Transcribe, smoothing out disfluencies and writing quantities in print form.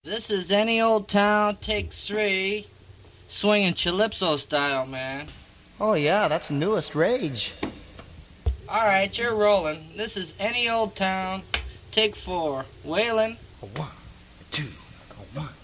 This is Any Old Town, take 3, swinging Calypso style, man. Oh yeah, that's newest rage. Alright, you're rolling. This is Any Old Town, take 4, wailin'. A 1, a 2, a 1.